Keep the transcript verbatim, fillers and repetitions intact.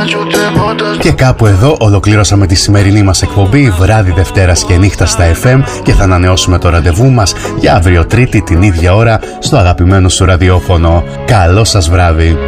Και κάπου εδώ ολοκλήρωσαμε τη σημερινή μας εκπομπή βράδυ Δευτέρας και νύχτα στα εφ εμ και θα ανανεώσουμε το ραντεβού μας για αύριο Τρίτη την ίδια ώρα στο αγαπημένο σου ραδιόφωνο. Καλό σας βράδυ.